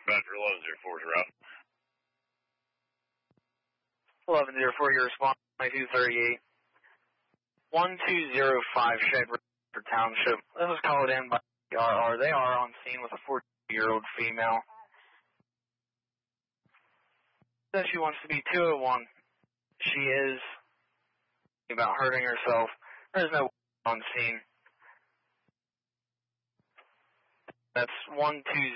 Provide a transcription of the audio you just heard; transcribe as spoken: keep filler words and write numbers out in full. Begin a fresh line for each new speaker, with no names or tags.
Roger, eleven zero four is route.
eleven zero four, your response, two thirty-eight. one two zero five, Shepherd Township. This was called in by R R. They are on scene with a fourteen-year-old female. Says she wants to be two oh one. She is about hurting herself. There's no on scene. That's one two